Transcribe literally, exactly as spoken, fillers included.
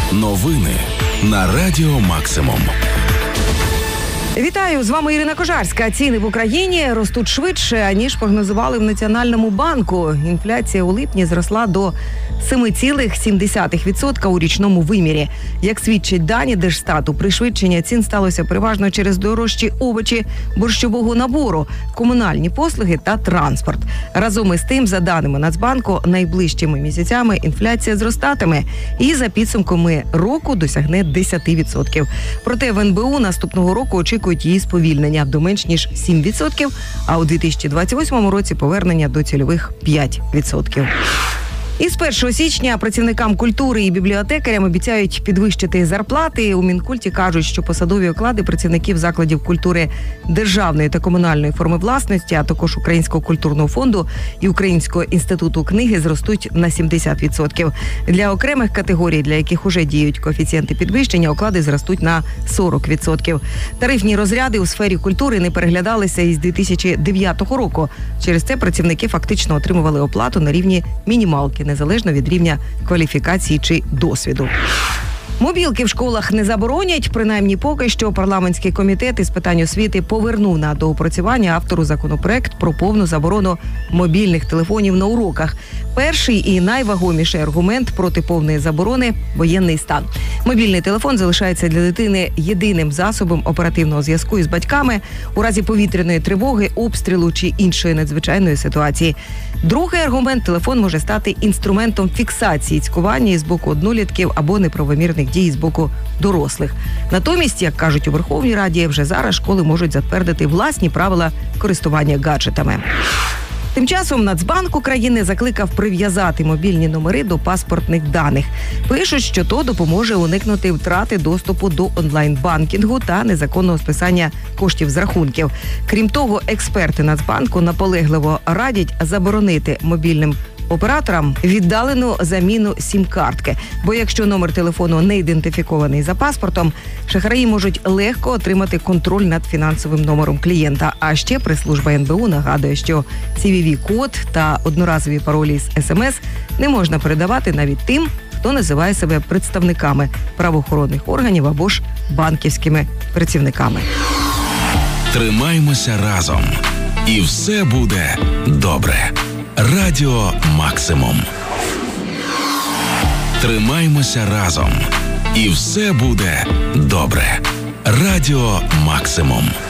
Новини на Радіо Максимум. Вітаю, з вами Ірина Кожарська. Ціни в Україні ростуть швидше, ніж прогнозували в Національному банку. Інфляція у липні зросла до сім цілих сім десятих відсотка у річному вимірі. Як свідчать дані Держстату, пришвидшення цін сталося переважно через дорожчі овочі борщового набору, комунальні послуги та транспорт. Разом із тим, за даними Нацбанку, найближчими місяцями інфляція зростатиме і за підсумками року досягне десять відсотків. Проте в ен бе у наступного року очікують її сповільнення до менш ніж сім відсотків, а у дві тисячі двадцять восьмому році повернення до цільових п'ять відсотків. Із першого січня працівникам культури і бібліотекарям обіцяють підвищити зарплати. У Мінкульті кажуть, що посадові оклади працівників закладів культури державної та комунальної форми власності, а також Українського культурного фонду і Українського інституту книги зростуть на сімдесят відсотків. Для окремих категорій, для яких уже діють коефіцієнти підвищення, оклади зростуть на сорок відсотків. Тарифні розряди у сфері культури не переглядалися із дві тисячі дев'ятого року. Через це працівники фактично отримували оплату на рівні мінімалки, незалежно від рівня кваліфікації чи досвіду. Мобілки в школах не заборонять, принаймні поки що. Парламентський комітет із питань освіти повернув на доопрацювання автору законопроект про повну заборону мобільних телефонів на уроках. Перший і найвагоміший аргумент проти повної заборони – воєнний стан. Мобільний телефон залишається для дитини єдиним засобом оперативного зв'язку із батьками у разі повітряної тривоги, обстрілу чи іншої надзвичайної ситуації. Другий аргумент – телефон може стати інструментом фіксації цькування із боку однолітків або неправомірних дій з боку дорослих. Натомість, як кажуть у Верховній Раді, вже зараз школи можуть затвердити власні правила користування гаджетами. Тим часом Нацбанк України закликав прив'язати мобільні номери до паспортних даних. Пишуть, що то допоможе уникнути втрати доступу до онлайн-банкінгу та незаконного списання коштів з рахунків. Крім того, експерти Нацбанку наполегливо радять заборонити мобільним операторам віддалену заміну сім-картки. Бо якщо номер телефону не ідентифікований за паспортом, шахраї можуть легко отримати контроль над фінансовим номером клієнта. А ще прес-служба ен бе у нагадує, що сі ві ві-код та одноразові паролі з ес ем ес не можна передавати навіть тим, хто називає себе представниками правоохоронних органів або ж банківськими працівниками. Тримаймося разом. І все буде добре. Радіо Максимум. Тримаймося разом. І все буде добре. Радіо Максимум.